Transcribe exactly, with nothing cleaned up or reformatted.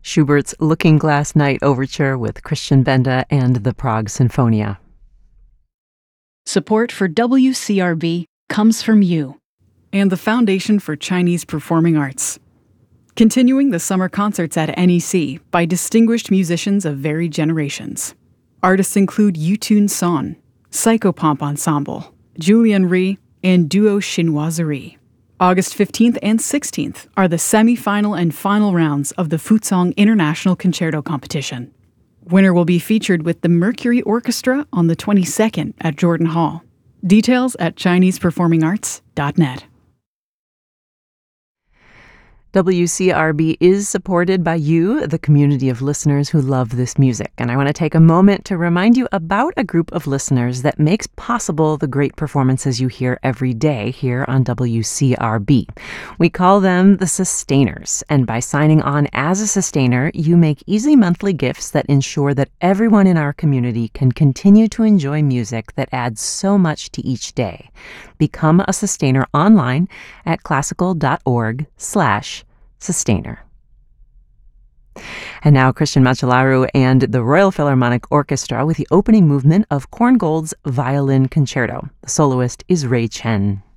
Schubert's Looking Glass Night Overture with Christian Benda and the Prague Sinfonia. Support for W C R B comes from you and the Foundation for Chinese Performing Arts. Continuing the summer concerts at N E C by distinguished musicians of varied generations. Artists include Yutun Son, Psychopomp Ensemble, Julian Ri, and Duo Chinoiserie. August fifteenth and sixteenth are the semi-final and final rounds of the Fuzhong International Concerto Competition. Winner will be featured with the Mercury Orchestra on the twenty-second at Jordan Hall. Details at Chinese Performing Arts dot net. W C R B is supported by you, the community of listeners who love this music. And I want to take a moment to remind you about a group of listeners that makes possible the great performances you hear every day here on W C R B. We call them the Sustainers. And by signing on as a Sustainer, you make easy monthly gifts that ensure that everyone in our community can continue to enjoy music that adds so much to each day. Become a Sustainer online at classical.org slash Sustainer. And now Christian Macellaro and the Royal Philharmonic Orchestra with the opening movement of Korngold's Violin Concerto. The soloist is Ray Chen.